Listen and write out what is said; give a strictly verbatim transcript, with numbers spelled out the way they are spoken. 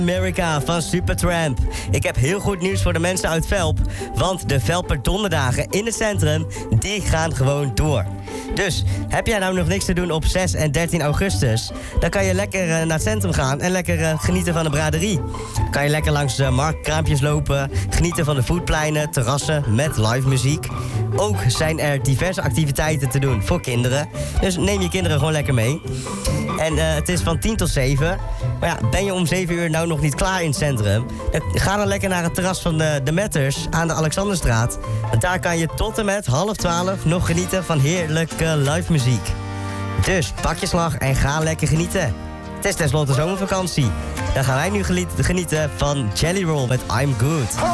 America van Supertramp. Ik heb heel goed nieuws voor de mensen uit Velp. Want de Velper donderdagen in het centrum, die gaan gewoon door. Dus, heb jij nou nog niks te doen op zes en dertien augustus... dan kan je lekker uh, naar het centrum gaan en lekker uh, genieten van de braderie. Kan je lekker langs uh, marktkraampjes lopen, genieten van de voetpleinen, terrassen met live muziek. Ook zijn er diverse activiteiten te doen voor kinderen. Dus neem je kinderen gewoon lekker mee. En uh, het is van tien tot zeven. Maar ja, ben je om zeven uur nou nog niet klaar in het centrum? Ga dan lekker naar het terras van de, de Metters aan de Alexanderstraat. Want daar kan je tot en met half twaalf nog genieten van heerlijke live muziek. Dus pak je slag en ga lekker genieten. Het is tenslotte zomervakantie. Dan gaan wij nu genieten van Jelly Roll met I'm Good.